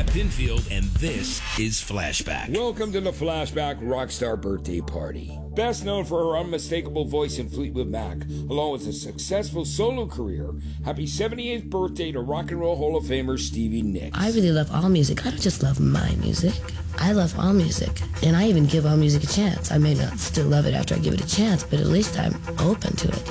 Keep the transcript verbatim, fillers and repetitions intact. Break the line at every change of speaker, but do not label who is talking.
Pinfield, and this is Flashback.
Welcome to the Flashback Rockstar Birthday Party. Best known for her unmistakable voice in Fleetwood Mac, along with a successful solo career, happy seventy-eighth birthday to Rock and Roll Hall of Famer Stevie Nicks.
I really love all music. I don't just love my music. I love all music, and I even give all music a chance. I may not still love it after I give it a chance, but at least I'm open to it.